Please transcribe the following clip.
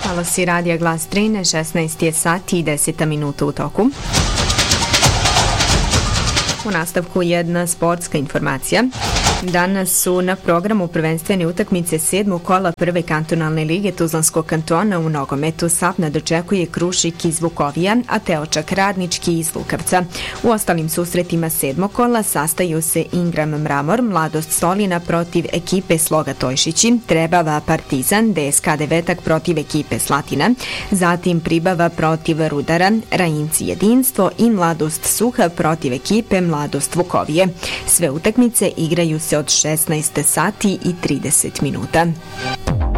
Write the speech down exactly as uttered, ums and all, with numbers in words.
Talosi radija Glas Drine, šesnaest je sati i deset minuta u toku. U nastavku jedna sportska informacija. Danas su na programu prvenstvene utakmice sedmog kola prve kantonalne lige Tuzlanskog kantona u nogometu. Sapna dočekuje Krušik iz Vukovija, a Teočak Radnički iz Lukavca. U ostalim susretima sedmog kola sastaju se Ingram Mramor, Mladost Solina protiv ekipe Sloga Tojšići, Trebava Partizan, D S K Devetak protiv ekipe Slatina, zatim Pribava protiv Rudara, Rajinci Jedinstvo i Mladost Suha protiv ekipe Mladost Vukovije. Sve utakmice igraju se od šesnaest sati i trideset minuta.